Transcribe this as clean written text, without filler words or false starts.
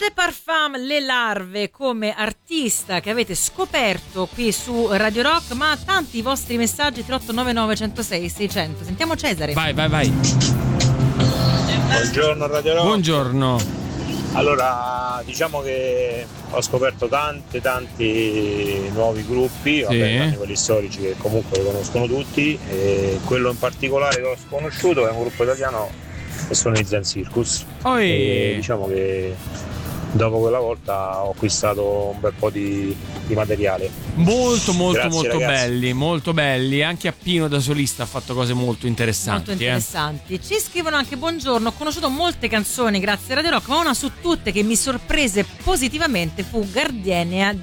Le Parfum, Le Larve come artista che avete scoperto qui su Radio Rock, ma tanti i vostri messaggi 3899 106 600. Sentiamo Cesare. Vai. Buongiorno Radio Rock. Buongiorno. Allora, diciamo che ho scoperto tanti nuovi gruppi, vabbè, quelli storici che comunque li conoscono tutti, e quello in particolare che ho sconosciuto è un gruppo italiano che sono i Zen Circus. E diciamo che dopo quella volta ho acquistato un bel po' di materiale. Molto Grazie, ragazzi. molto belli. Anche Appino da solista ha fatto cose molto interessanti. Ci scrivono anche: buongiorno, ho conosciuto molte canzoni grazie a Radio Rock, ma una su tutte che mi sorprese positivamente fu Gardenia